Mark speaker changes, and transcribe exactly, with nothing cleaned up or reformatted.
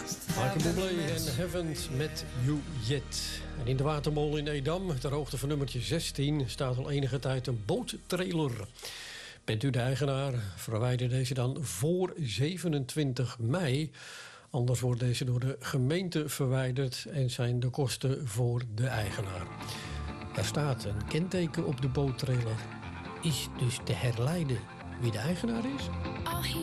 Speaker 1: Michael Bublé en Heavens met You Yet. En in de Watermol in Edam, ter hoogte van nummertje zestien... staat al enige tijd een boottrailer. Bent u de eigenaar? Verwijder deze dan voor zevenentwintig mei. Anders wordt deze door de gemeente verwijderd... en zijn de kosten voor de eigenaar. Er staat een kenteken op de boottrailer. Is dus te herleiden wie de eigenaar is?